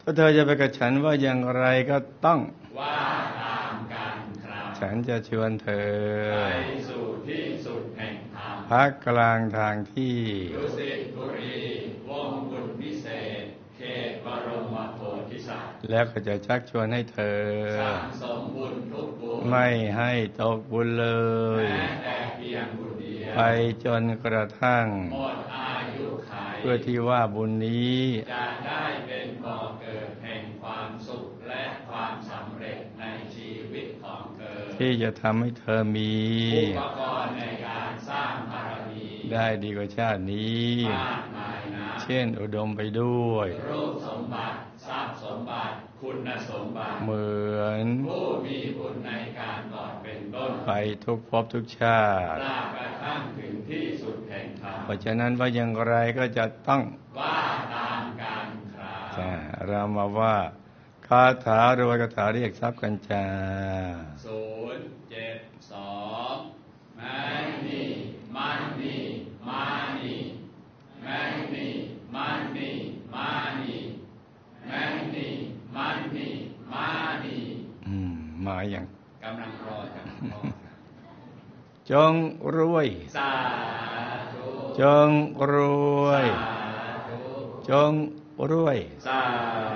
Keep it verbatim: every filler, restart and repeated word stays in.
ถ้าเธอจะไปกับฉันว่าอย่างไรก็ต้องว่าตามกันครับฉันจะชวนเธอไปสู่ที่สุดแห่งธรรมพักกลางทางที่ดุสิตบุรีวงบุญวิเศษเขตบรมโพธิสัตว์แล้วก็จะชักชวนให้เธอสร้างสมบุญทุกบุญไม่ให้ตกบุญเลยแม้แต่เพียงบุญเดียวไปจนกระทั่งหมดอายุขัยเพื่อที่ว่าบุญนี้จะได้เป็นบ่อเกิดแห่งความสุขและความสำเร็จในชีวิตของเธอที่จะทำให้เธอมีอุปกรณ์ในการสร้างบารมีได้ดีกว่าชาตินี้มากมายนะเช่นอุดมไปด้วยรูปสมบัติทรัพย์สมบัติคุณสมบัติเหมือนผู้มีบุญในการก่อนเป็นต้นไปทุกภพทุกชาติลากระทั่งถึงที่สุดแห่งธรรมเพราะฉะนั้นว่าอย่างไรก็จะต้องว่าตามกันครับเรามาว่าคาถารวยคาถาเรียกทรัพย์กันจ้าศูนย์เจ็ดสองแมงนีมันนีมานีแมงนีมันนีมานีแมงนีมันนีมานีอืมมาอย่างกำลังรอจังจงรวยสาธุจงรวยจงรวยสา